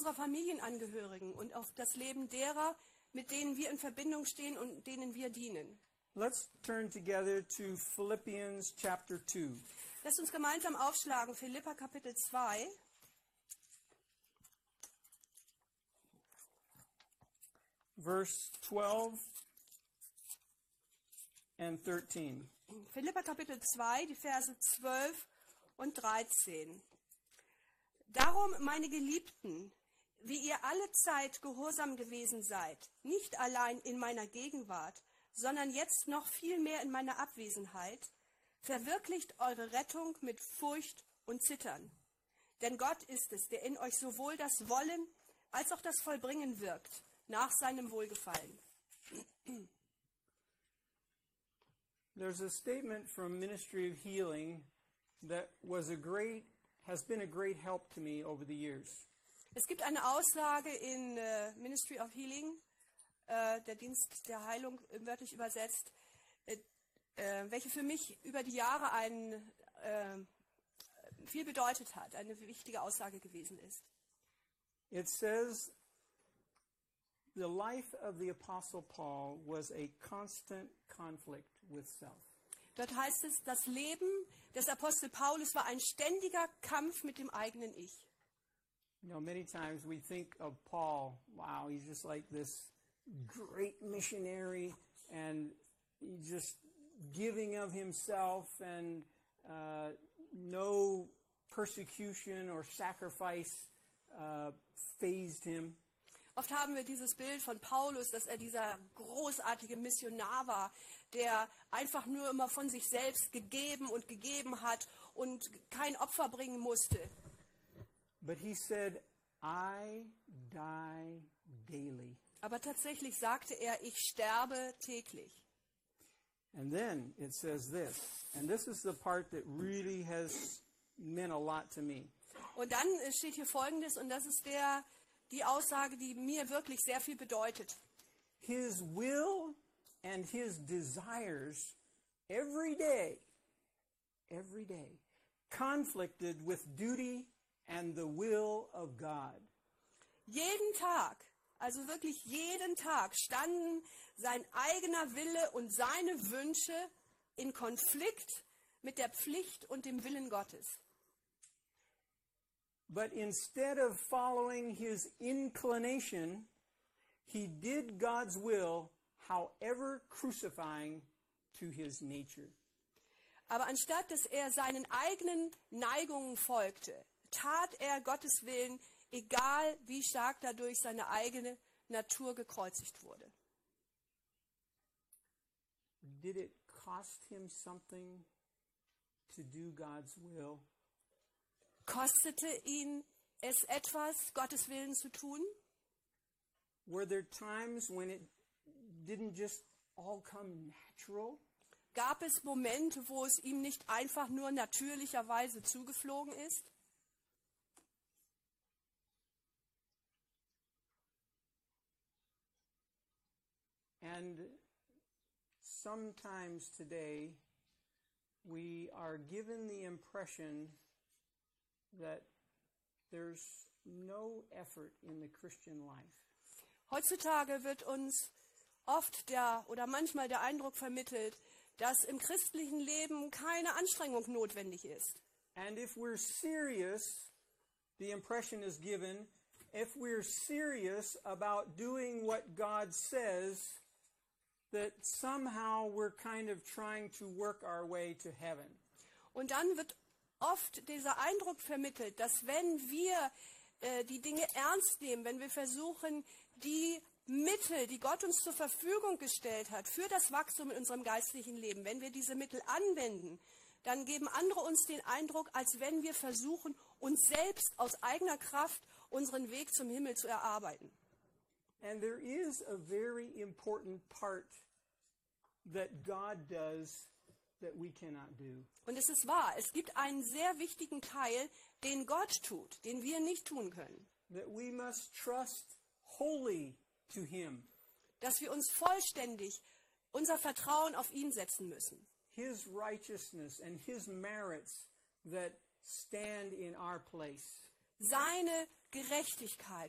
unserer Familienangehörigen und auf das Leben derer, mit denen wir in Verbindung stehen und denen wir dienen. Let's turn together to Philippians chapter 2. Lasst uns gemeinsam aufschlagen, Philipper Kapitel 2. Verse 12 and 13. Philipper Kapitel 2, die Verse 12 und 13. Darum, meine Geliebten, wie ihr alle Zeit gehorsam gewesen seid, nicht allein in meiner Gegenwart, sondern jetzt noch viel mehr in meiner Abwesenheit, verwirklicht eure Rettung mit Furcht und Zittern. Denn Gott ist es, der in euch sowohl das Wollen als auch das Vollbringen wirkt, nach seinem Wohlgefallen. There's a statement from Ministry of Healing that has been a great help to me over the years. Es gibt eine Aussage in Ministry of Healing, der Dienst der Heilung wörtlich übersetzt, welche für mich über die Jahre viel bedeutet hat, eine wichtige Aussage gewesen ist. It says, the life of the Apostle Paul was a constant conflict with self. Dort heißt es, das Leben des Apostel Paulus war ein ständiger Kampf mit dem eigenen Ich. You know, many times we think of Paul, wow, he's just like this great missionary and he's just giving of himself and no persecution or sacrifice fazed him. Oft haben wir dieses Bild von Paulus, dass er dieser großartige Missionar war, der einfach nur immer von sich selbst gegeben hat und kein Opfer bringen musste. But he said, I die daily. Aber tatsächlich sagte er, ich sterbe täglich. And then it says this, and this is the part that really has meant a lot to me. Und dann steht hier Folgendes, und das ist die Aussage, die mir wirklich sehr viel bedeutet. His will and his desires every day, conflicted with duty and the will of God. Jeden Tag, also wirklich jeden Tag, standen sein eigener Wille und seine Wünsche in Konflikt mit der Pflicht und dem Willen Gottes. But instead of following his inclination, he did God's will, however crucifying to his nature. Aber anstatt dass er seinen eigenen Neigungen folgte, tat er Gottes Willen, egal wie stark dadurch seine eigene Natur gekreuzigt wurde. Did it cost him something to do God's will? Kostete ihn es etwas, Gottes Willen zu tun? Were there times when it didn't just all come natural? Gab es Momente, wo es ihm nicht einfach nur natürlicherweise zugeflogen ist? And sometimes today we are given the impression that there's no effort in the Christian life. Heutzutage wird uns oft manchmal der Eindruck vermittelt, dass im christlichen Leben keine Anstrengung notwendig ist. And if we're serious, the impression is given, if we're serious about doing what God says, that somehow we're kind of trying to work our way to heaven. Und dann wird oft dieser Eindruck vermittelt, dass wenn wir die Dinge ernst nehmen, wenn wir versuchen, die Mittel, die Gott uns zur Verfügung gestellt hat, für das Wachstum in unserem geistlichen Leben, wenn wir diese Mittel anwenden, dann geben andere uns den Eindruck, als wenn wir versuchen, uns selbst aus eigener Kraft unseren Weg zum Himmel zu erarbeiten. And there is a very important part that God does that we cannot do. Und es ist wahr, es gibt einen sehr wichtigen Teil, den Gott tut, den wir nicht tun können. That we must trust wholly to him. Dass wir uns vollständig unser Vertrauen auf ihn setzen müssen. His righteousness and his merits that stand in our place. Seine Gerechtigkeit